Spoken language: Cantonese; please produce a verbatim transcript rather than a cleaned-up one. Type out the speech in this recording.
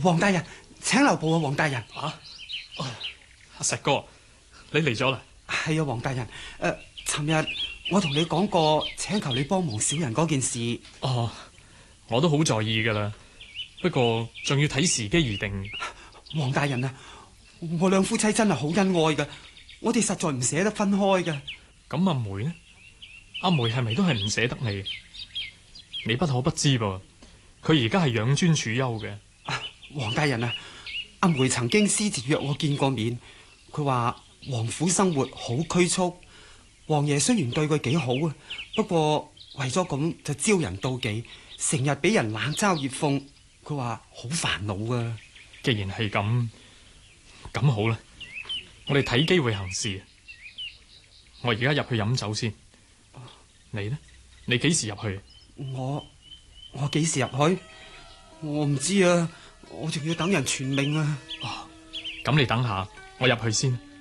黃大人，請留步啊，黃大人。 啊，阿、啊、石哥，你嚟咗啦？ 係啊，黃大人。誒、呃，尋日我同你講過，請求你幫忙小人嗰件事。 哦，我都好在意噶啦，不過仲要睇時機而定。 黃大人啊，我兩夫妻真係好恩愛噶，我哋實在唔捨得分開噶。 咁阿梅呢？阿梅係咪都係唔捨得你？你不可不知噃，佢而家係養尊處優嘅。 黃大人啊，阿梅曾經私自約我見過面，佢話王府生活好拘束，王爺雖然對佢幾好啊，不過為咗咁就招人妒忌，成日俾人冷嘲熱諷，佢話好煩惱啊。 既然係咁，咁好啦，我哋睇機會行事。我而家入去飲酒先。你呢？你幾時入去？ 我我幾時入去？我唔知啊，我仲要等人傳命啊。 哦，咁你等下，我入去先。